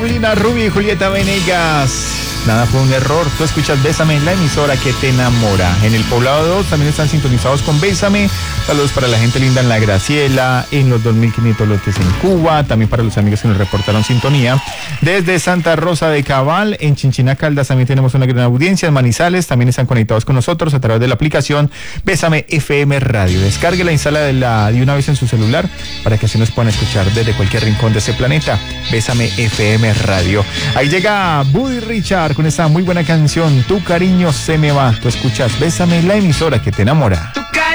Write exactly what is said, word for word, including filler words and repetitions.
Paulina Rubio y Julieta Venegas. Nada fue un error. Tú escuchas Bésame, la emisora que te enamora. En el Poblado dos también están sintonizados con Bésame. Saludos para la gente linda en La Graciela, en los dos mil quinientos lotes en Cuba, también para los amigos que nos reportaron sintonía. Desde Santa Rosa de Cabal, en Chinchina Caldas también tenemos una gran audiencia. En Manizales también están conectados con nosotros a través de la aplicación Bésame F M Radio. Descárguela, instala de, la, de una vez en su celular para que así nos puedan escuchar desde cualquier rincón de ese planeta. Bésame F M Radio. Ahí llega Buddy Richard con esta muy buena canción, Tu cariño se me va. Tú escuchas Bésame, la emisora que te enamora.